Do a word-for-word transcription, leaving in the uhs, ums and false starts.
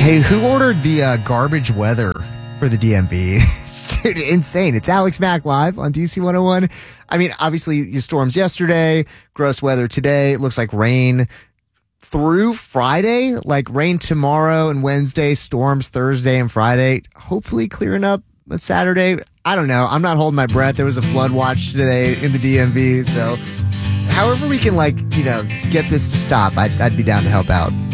Hey, who ordered the uh, garbage weather for the D M V? It's dude, insane. It's Alex Mack live on D C one oh one. I mean, obviously, you storms yesterday, gross weather today. It looks like rain through Friday, like rain tomorrow and Wednesday, storms Thursday and Friday. Hopefully clearing up on Saturday. I don't know. I'm not holding my breath. There was a flood watch today in the D M V. So however we can, like, you know, get this to stop, I'd, I'd be down to help out.